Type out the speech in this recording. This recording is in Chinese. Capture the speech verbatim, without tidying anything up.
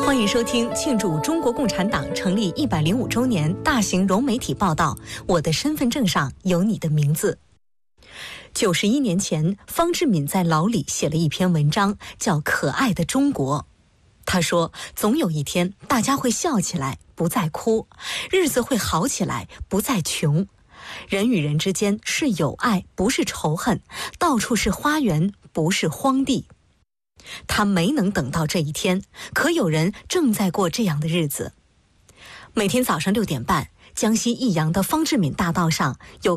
欢迎收听庆祝中国共产党成立一百零五周年大型融媒体报道。我的身份证上有你的名字。九十一年前，方志敏在牢里写了一篇文章，叫《可爱的中国》。他说，总有一天，大家会笑起来，不再哭；日子会好起来，不再穷。人与人之间是友爱，不是仇恨；到处是花园，不是荒地。他没能等到这一天，可有人正在过这样的日子。每天早上六点半，江西益阳的方志敏大道上有